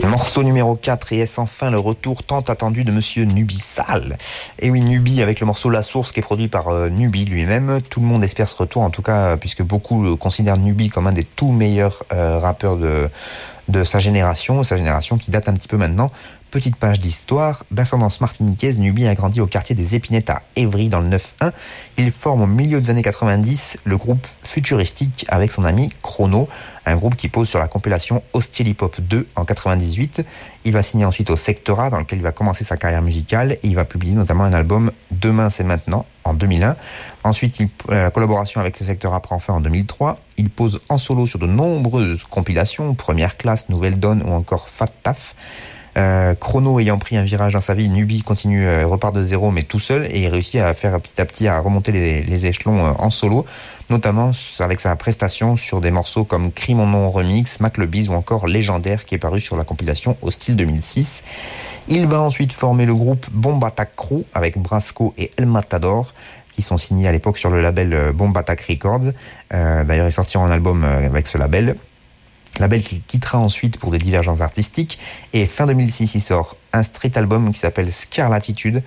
Morceau numéro 4 et est enfin le retour tant attendu de Monsieur Nubisal. Et oui, Nubi avec le morceau La Source qui est produit par Nubi lui-même. Tout le monde espère ce retour, en tout cas, puisque beaucoup considèrent Nubi comme un des tout meilleurs rappeurs de sa génération qui date un petit peu maintenant. Petite page d'histoire, d'ascendance martiniquaise, Nubi a grandi au quartier des Épinettes à Évry dans le 9-1. Il forme au milieu des années 90 le groupe Futuristique avec son ami Chrono, un groupe qui pose sur la compilation Hostile Hip Hop 2 en 98. Il va signer ensuite au Sectora dans lequel il va commencer sa carrière musicale et il va publier notamment un album Demain c'est maintenant en 2001. Ensuite, la collaboration avec ce Sectora prend fin en 2003. Il pose en solo sur de nombreuses compilations, Première Classe, Nouvelle Donne ou encore Fat Taf. Chrono ayant pris un virage dans sa vie, Nubi continue, repart de zéro mais tout seul et il réussit à faire petit à petit à remonter les échelons en solo, notamment avec sa prestation sur des morceaux comme Crie mon nom remix, Mac le Biz ou encore Légendaire qui est paru sur la compilation Hostile 2006. Il va ensuite former le groupe Bomb Attack Crew avec Brasco et El Matador qui sont signés à l'époque sur le label Bomb Attack Records. D'ailleurs ils sortiront un album avec ce label qu'il quittera ensuite pour des divergences artistiques. Et fin 2006, il sort un street album qui s'appelle Scarlatitude,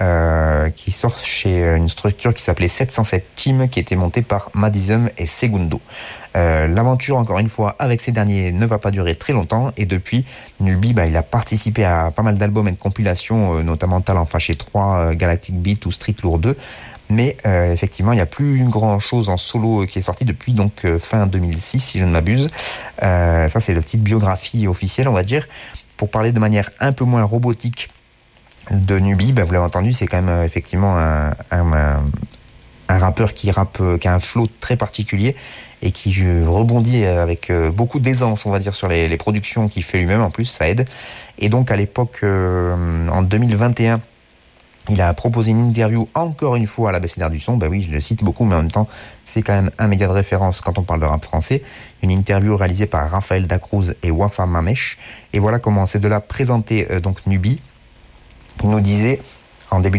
qui sort chez une structure qui s'appelait 707 Team, qui était montée par Madism et Segundo. L'aventure, encore une fois, avec ces derniers ne va pas durer très longtemps. Et depuis, Nubi, il a participé à pas mal d'albums et de compilations, notamment Talent Fâché 3, Galactic Beat ou Street Lourd 2. Mais effectivement, il n'y a plus grand chose en solo qui est sorti depuis donc fin 2006, si je ne m'abuse. Ça, c'est la petite biographie officielle, on va dire. Pour parler de manière un peu moins robotique de Nubi, vous l'avez entendu, c'est quand même effectivement un rappeur qui rappe, qui a un flow très particulier et qui rebondit avec beaucoup d'aisance, on va dire, sur les productions qu'il fait lui-même. En plus, ça aide. Et donc, à l'époque, en 2021, il a proposé une interview encore une fois à l'Abécédaire du son. Oui, je le cite beaucoup, mais en même temps, c'est quand même un média de référence quand on parle de rap français. Une interview réalisée par Raphaël Dacruz et Wafa Mamesh. Et voilà comment ces deux-là présentaient donc Nubi. Il nous disait, en début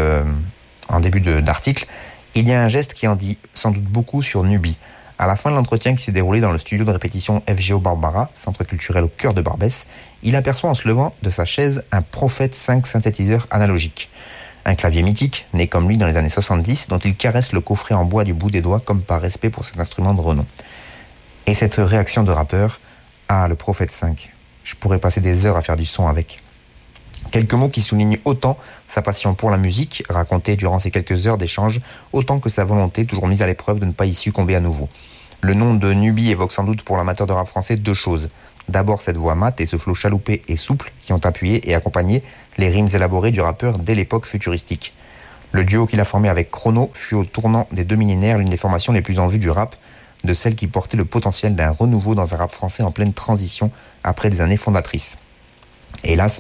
d'article, il y a un geste qui en dit sans doute beaucoup sur Nubi. À la fin de l'entretien qui s'est déroulé dans le studio de répétition FGO Barbara, centre culturel au cœur de Barbès, il aperçoit en se levant de sa chaise un Prophète 5 synthétiseur analogique. Un clavier mythique, né comme lui dans les années 70, dont il caresse le coffret en bois du bout des doigts comme par respect pour cet instrument de renom. Et cette réaction de rappeur, le Prophète 5, je pourrais passer des heures à faire du son avec. Quelques mots qui soulignent autant sa passion pour la musique, racontée durant ces quelques heures d'échange, autant que sa volonté, toujours mise à l'épreuve, de ne pas y succomber à nouveau. Le nom de Nubi évoque sans doute pour l'amateur de rap français deux choses. D'abord cette voix mate et ce flow chaloupé et souple qui ont appuyé et accompagné les rimes élaborées du rappeur dès l'époque futuristique. Le duo qu'il a formé avec Chrono fut au tournant des 2 millénaires l'une des formations les plus en vue du rap, de celles qui portaient le potentiel d'un renouveau dans un rap français en pleine transition après des années fondatrices. Hélas,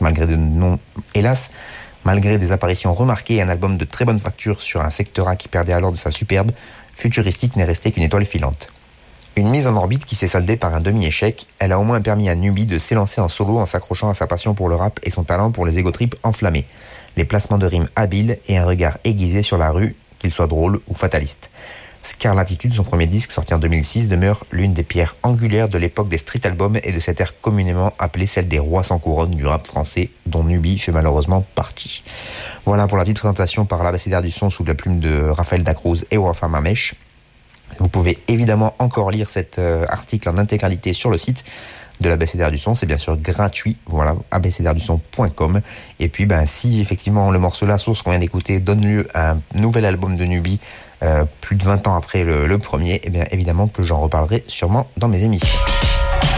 malgré des apparitions remarquées et un album de très bonne facture sur un Sectora qui perdait alors de sa superbe, Futuristique n'est resté qu'une étoile filante. Une mise en orbite qui s'est soldée par un demi-échec, elle a au moins permis à Nubi de s'élancer en solo en s'accrochant à sa passion pour le rap et son talent pour les égotrips enflammés, les placements de rimes habiles et un regard aiguisé sur la rue, qu'il soit drôle ou fataliste. Scarlatitude, son premier disque sorti en 2006, demeure l'une des pierres angulaires de l'époque des street albums et de cette ère communément appelée celle des rois sans couronne du rap français, dont Nubi fait malheureusement partie. Voilà pour la petite présentation par l'Abécédaire du son sous la plume de Raphaël Dacruz et Wafa Mamesh. Vous pouvez évidemment encore lire cet article en intégralité sur le site de l'Abécédaire du son, c'est bien sûr gratuit, voilà, abécédaireduson.com. Et puis si effectivement le morceau La Source qu'on vient d'écouter donne lieu à un nouvel album de Nubi, plus de 20 ans après le premier, et bien évidemment que j'en reparlerai sûrement dans mes émissions.